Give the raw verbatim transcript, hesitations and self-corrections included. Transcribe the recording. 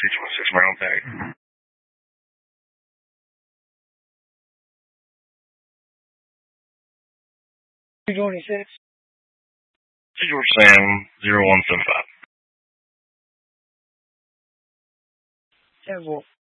two twenty-six Maryland Tag. two twenty-six. two George Sam, zero one seven five. ten four.